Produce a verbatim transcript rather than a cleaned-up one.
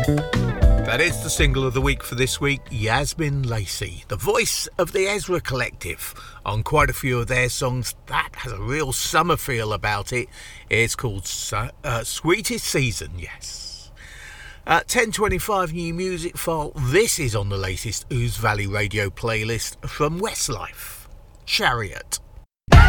That is the single of the week for this week, Yasmin Lacey, the voice of the Ezra Collective. On quite a few of their songs, that has a real summer feel about it. It's called uh, Sweetest Season, yes. At ten twenty-five New Music File, this is on the latest Ouse Valley Radio playlist from Westlife, Chariot.